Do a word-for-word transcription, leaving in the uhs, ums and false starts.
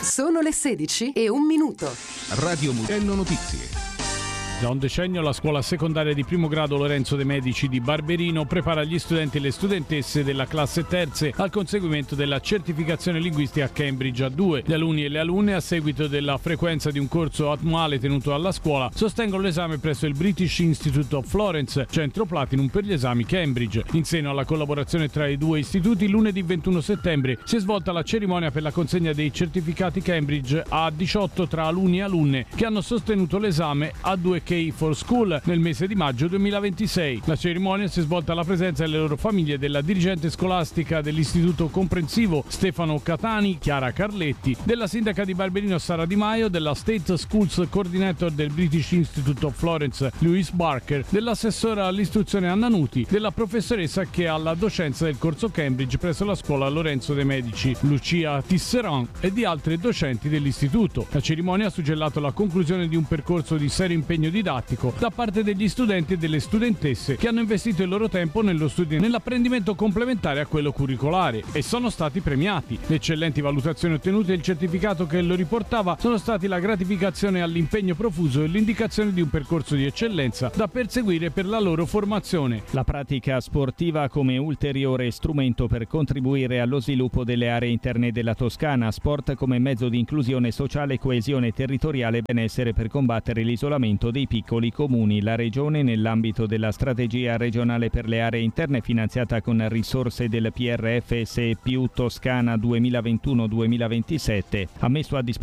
Sono le sedici e un minuto. Radio Mugello Notizie. Da un decennio la scuola secondaria di primo grado Lorenzo De Medici di Barberino prepara gli studenti e le studentesse della classe terze al conseguimento della certificazione linguistica Cambridge A due. Gli alunni e le alunne, a seguito della frequenza di un corso annuale tenuto alla scuola, sostengono l'esame presso il British Institute of Florence, centro Platinum per gli esami Cambridge. In seno alla collaborazione tra i due istituti, lunedì ventuno settembre si è svolta la cerimonia per la consegna dei certificati Cambridge a diciotto tra alunni e alunne che hanno sostenuto l'esame A due K for School nel mese di maggio duemilaventisei. La cerimonia si è svolta alla presenza delle loro famiglie, della dirigente scolastica dell'istituto comprensivo Stefano Catani, Chiara Carletti, della sindaca di Barberino Sara Di Maio, della State Schools Coordinator del British Institute of Florence Louise Barker, dell'assessora all'istruzione Anna Nuti, della professoressa che ha la docenza del corso Cambridge presso la scuola Lorenzo De Medici, Lucia Tisserand, e di altri docenti dell'istituto. La cerimonia ha suggellato la conclusione di un percorso di serio impegno didattico da parte degli studenti e delle studentesse che hanno investito il loro tempo nello studio e nell'apprendimento complementare a quello curricolare e sono stati premiati. Le eccellenti valutazioni ottenute e il certificato che lo riportava sono stati la gratificazione all'impegno profuso e l'indicazione di un percorso di eccellenza da perseguire per la loro formazione. La pratica sportiva come ulteriore strumento per contribuire allo sviluppo delle aree interne della Toscana, sport come mezzo di inclusione sociale, coesione territoriale e benessere per combattere l'isolamento dei piccoli comuni. La Regione, nell'ambito della strategia regionale per le aree interne finanziata con risorse del P R F S più Toscana duemilaventuno duemilaventisette, ha messo a disposizione